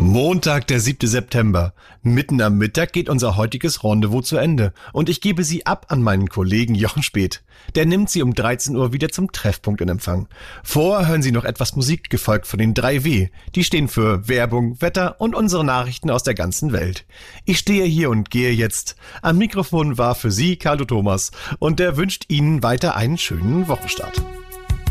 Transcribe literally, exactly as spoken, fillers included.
Montag, der siebte September. Mitten am Mittag geht unser heutiges Rendezvous zu Ende und ich gebe Sie ab an meinen Kollegen Jochen Späth. Der nimmt Sie um dreizehn Uhr wieder zum Treffpunkt in Empfang. Vorher hören Sie noch etwas Musik, gefolgt von den drei W. Die stehen für Werbung, Wetter und unsere Nachrichten aus der ganzen Welt. Ich stehe hier und gehe jetzt. Am Mikrofon war für Sie Carlo Thomas und der wünscht Ihnen weiter einen schönen Wochenstart.